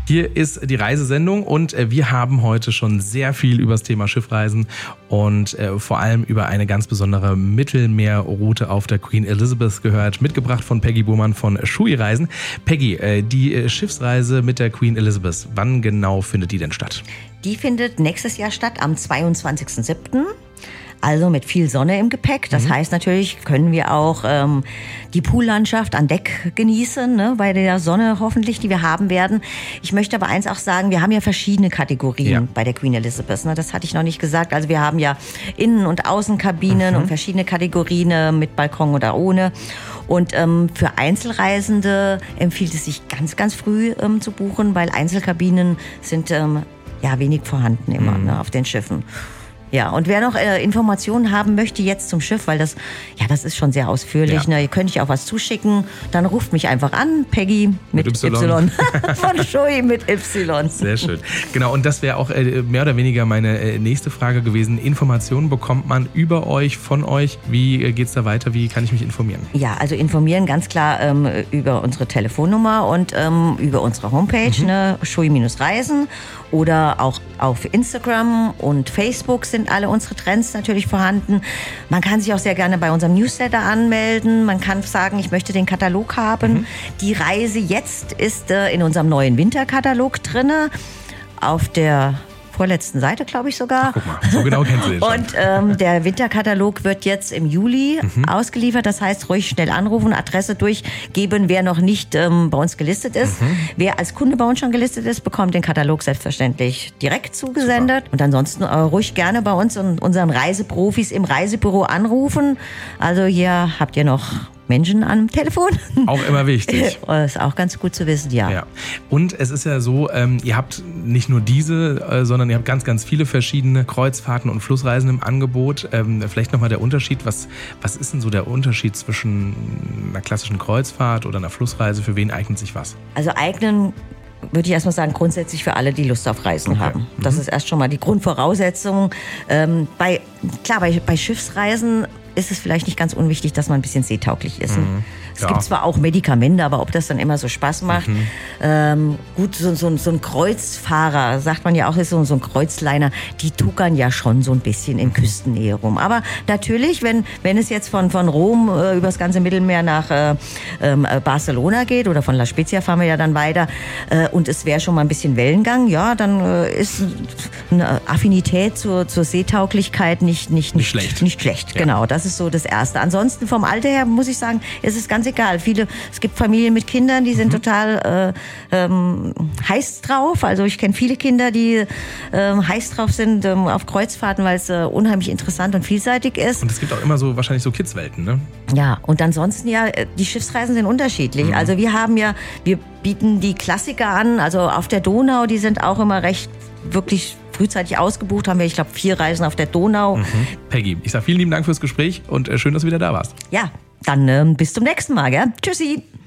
Hier ist die Reisesendung und wir haben heute schon sehr viel über das Thema Schiffreisen und vor allem über eine ganz besondere Mittelmeerroute auf der Queen Elizabeth gehört, mitgebracht von Peggy Burmann von Shui Reisen. Peggy, die Schiffsreise mit der Queen Elizabeth, wann genau findet die denn statt? Die findet nächstes Jahr statt, am 22.07., also mit viel Sonne im Gepäck. Das heißt natürlich, können wir auch die Poollandschaft an Deck genießen, ne, bei der Sonne hoffentlich, die wir haben werden. Ich möchte aber eins auch sagen, wir haben ja verschiedene Kategorien bei der Queen Elizabeth. Ne, das hatte ich noch nicht gesagt. Also wir haben ja Innen- und Außenkabinen und verschiedene Kategorien mit Balkon oder ohne. Und für Einzelreisende empfiehlt es sich ganz, ganz früh zu buchen, weil Einzelkabinen sind wenig vorhanden immer auf den Schiffen. Ja, und wer noch Informationen haben möchte jetzt zum Schiff, weil das ist schon sehr ausführlich. Ne? Ihr könnt euch auch was zuschicken, dann ruft mich einfach an, Peggy mit Y. Von Shui mit Y. Sehr schön. Genau, und das wäre auch mehr oder weniger meine nächste Frage gewesen. Informationen bekommt man über euch, von euch. Wie geht's da weiter? Wie kann ich mich informieren? Ja, also informieren ganz klar über unsere Telefonnummer und über unsere Homepage, ne? Shui-Reisen. Oder auch auf Instagram und Facebook sind alle unsere Trends natürlich vorhanden. Man kann sich auch sehr gerne bei unserem Newsletter anmelden. Man kann sagen, ich möchte den Katalog haben. Die Reise jetzt ist in unserem neuen Winterkatalog drin. Auf der vorletzten Seite, glaube ich sogar. Ach, guck mal, so genau kennst du den schon. Und der Winterkatalog wird jetzt im Juli ausgeliefert. Das heißt, ruhig schnell anrufen, Adresse durchgeben, wer noch nicht bei uns gelistet ist. Wer als Kunde bei uns schon gelistet ist, bekommt den Katalog selbstverständlich direkt zugesendet. Super. Und ansonsten ruhig gerne bei uns und unseren Reiseprofis im Reisebüro anrufen. Also hier habt ihr noch Menschen am Telefon. Auch immer wichtig. Das ist auch ganz gut zu wissen, ja. Und es ist ja so, ihr habt nicht nur diese, sondern ihr habt ganz, ganz viele verschiedene Kreuzfahrten und Flussreisen im Angebot. Vielleicht nochmal der Unterschied. Was ist denn so der Unterschied zwischen einer klassischen Kreuzfahrt oder einer Flussreise? Für wen eignet sich was? Also eignen würde ich erstmal sagen, grundsätzlich für alle, die Lust auf Reisen haben. Das ist erst schon mal die Grundvoraussetzung. Bei Schiffsreisen ist es vielleicht nicht ganz unwichtig, dass man ein bisschen seetauglich ist. Es gibt zwar auch Medikamente, aber ob das dann immer so Spaß macht. Gut, so ein Kreuzfahrer, sagt man ja auch, ist so ein Kreuzliner, die tuckern ja schon so ein bisschen in Küstennähe rum. Aber natürlich, wenn es jetzt von Rom über das ganze Mittelmeer nach Barcelona geht oder von La Spezia fahren wir ja dann weiter und es wäre schon mal ein bisschen Wellengang, ja, dann ist eine Affinität zur Seetauglichkeit nicht schlecht. Nicht schlecht, genau. Das ist so das Erste. Ansonsten vom Alter her muss ich sagen, ist es ganz egal. Es gibt Familien mit Kindern, die sind total heiß drauf. Also ich kenne viele Kinder, die heiß drauf sind auf Kreuzfahrten, weil es unheimlich interessant und vielseitig ist. Und es gibt auch immer so wahrscheinlich so Kidswelten, ne? Ja, und ansonsten die Schiffsreisen sind unterschiedlich. Also wir bieten die Klassiker an, also auf der Donau, die sind auch immer wirklich frühzeitig ausgebucht, haben wir, ich glaube, 4 Reisen auf der Donau. Peggy, ich sage vielen lieben Dank fürs Gespräch und schön, dass du wieder da warst. Ja, dann bis zum nächsten Mal, gell? Tschüssi!